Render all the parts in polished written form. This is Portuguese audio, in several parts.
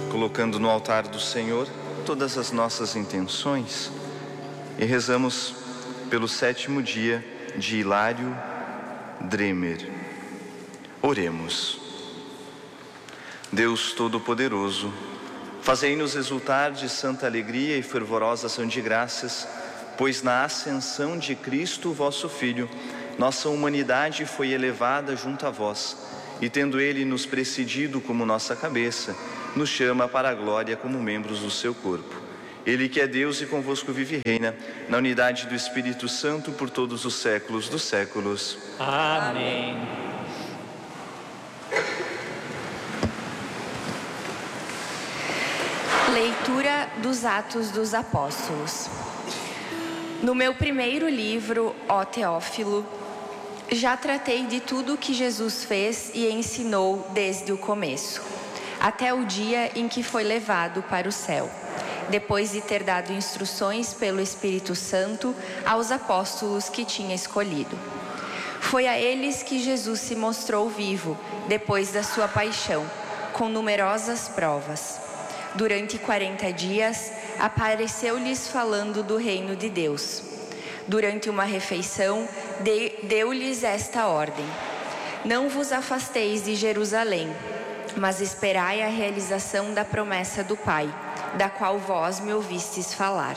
colocando no altar do Senhor todas as nossas intenções e rezamos pelo 7º dia de Hilário Dremer. Oremos. Deus Todo-Poderoso, fazei-nos exultar de santa alegria e fervorosa ação de graças, pois na ascensão de Cristo, vosso Filho, nossa humanidade foi elevada junto a vós, e tendo Ele nos precedido como nossa cabeça, nos chama para a glória como membros do seu corpo. Ele que é Deus e convosco vive e reina, na unidade do Espírito Santo por todos os séculos dos séculos. Amém. Leitura dos Atos dos Apóstolos. No meu primeiro livro, ó Teófilo, já tratei de tudo o que Jesus fez e ensinou desde o começo, até o dia em que foi levado para o céu, depois de ter dado instruções pelo Espírito Santo aos apóstolos que tinha escolhido. Foi a eles que Jesus se mostrou vivo, depois da sua paixão, com numerosas provas. Durante 40 dias, apareceu-lhes falando do reino de Deus. Durante uma refeição, deu-lhes esta ordem: não vos afasteis de Jerusalém, mas esperai a realização da promessa do Pai, da qual vós me ouvistes falar.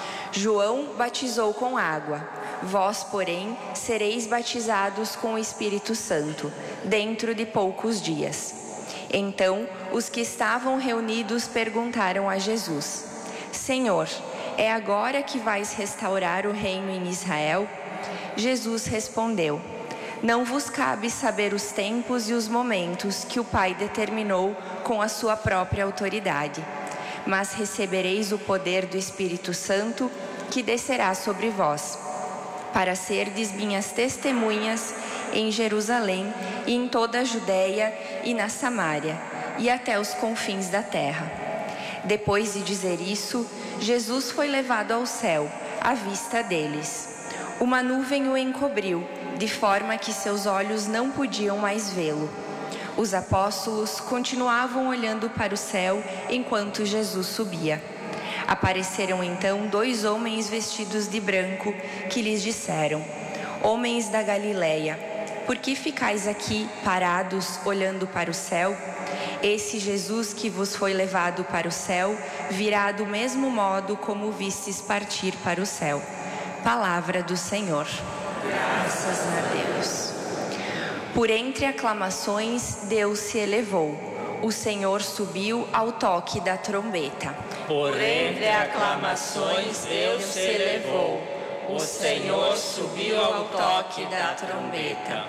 João batizou com água, vós, porém, sereis batizados com o Espírito Santo, dentro de poucos dias. Então, os que estavam reunidos perguntaram a Jesus: Senhor, é agora que vais restaurar o reino em Israel? Jesus respondeu: não vos cabe saber os tempos e os momentos que o Pai determinou com a sua própria autoridade, mas recebereis o poder do Espírito Santo que descerá sobre vós, para serdes minhas testemunhas em Jerusalém e em toda a Judeia e na Samária e até os confins da terra. Depois de dizer isso, Jesus foi levado ao céu, à vista deles. Uma nuvem o encobriu, de forma que seus olhos não podiam mais vê-lo. Os apóstolos continuavam olhando para o céu enquanto Jesus subia. Apareceram então 2 homens vestidos de branco que lhes disseram: homens da Galileia, por que ficais aqui parados olhando para o céu? Esse Jesus que vos foi levado para o céu virá do mesmo modo como vistes partir para o céu. Palavra do Senhor. Graças a Deus. Por entre aclamações, Deus se elevou. O Senhor subiu ao toque da trombeta. Por entre aclamações, Deus se elevou. O Senhor subiu ao toque da trombeta.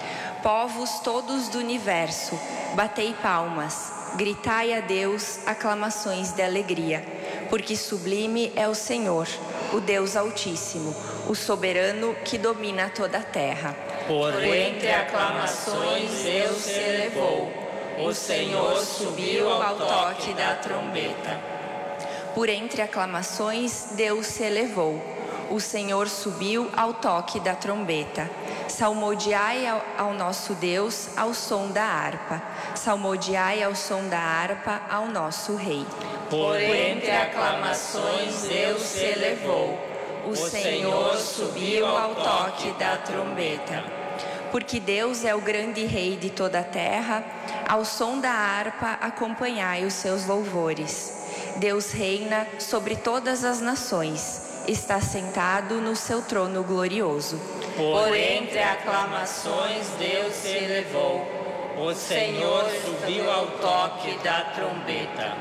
Povos todos do universo, batei palmas, gritai a Deus aclamações de alegria, porque sublime é o Senhor, o Deus Altíssimo, o soberano que domina toda a terra. Por entre aclamações, Deus se elevou. O Senhor subiu ao toque da trombeta. Por entre aclamações, Deus se elevou. O Senhor subiu ao toque da trombeta. Salmodiai ao nosso Deus ao som da harpa. Salmodiai ao som da harpa ao nosso Rei. Por entre aclamações, Deus se elevou. O Senhor subiu ao toque da trombeta. Porque Deus é o grande Rei de toda a terra, ao som da harpa acompanhai os seus louvores. Deus reina sobre todas as nações. Está sentado no seu trono glorioso. Por entre aclamações, Deus se elevou. O Senhor subiu ao toque da trombeta.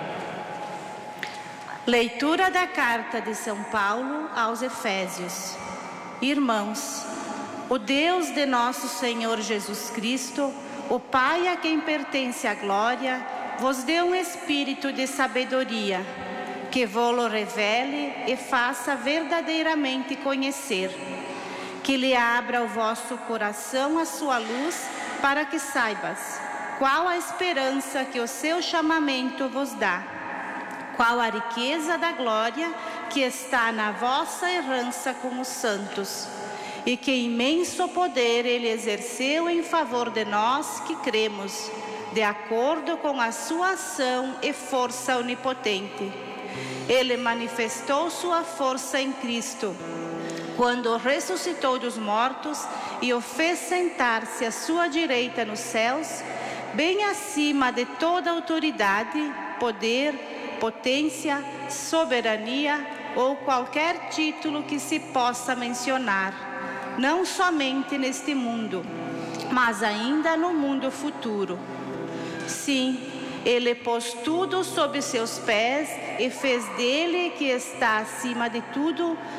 Leitura da carta de São Paulo aos Efésios. Irmãos, o Deus de nosso Senhor Jesus Cristo, o Pai a quem pertence a glória, vos dê um espírito de sabedoria, que vô-lo revele e faça verdadeiramente conhecer, que lhe abra o vosso coração a sua luz, para que saibas qual a esperança que o seu chamamento vos dá, qual a riqueza da glória que está na vossa herança com os santos, e que imenso poder ele exerceu em favor de nós que cremos, de acordo com a sua ação e força onipotente. Ele manifestou sua força em Cristo, quando ressuscitou dos mortos e o fez sentar-se à sua direita nos céus, bem acima de toda autoridade, poder, potência, soberania ou qualquer título que se possa mencionar, não somente neste mundo, mas ainda no mundo futuro. Sim, ele pôs tudo sob seus pés e fez dele, que está acima de tudo,